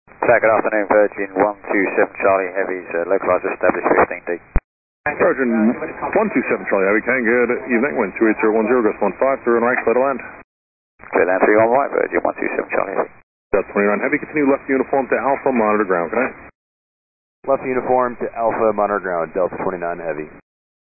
Good afternoon, Virgin 127 Charlie Heavy's localizer established 15D. Virgin 127 Charlie Heavy, can get evening, wind 28010, gust 15, through and right, clear to land. Clear land 3 on right, Virgin 127 Charlie Heavy. Delta 29 Heavy, continue left uniform to Alpha, monitor ground, can I? Left uniform to Alpha, monitor ground, Delta 29 Heavy.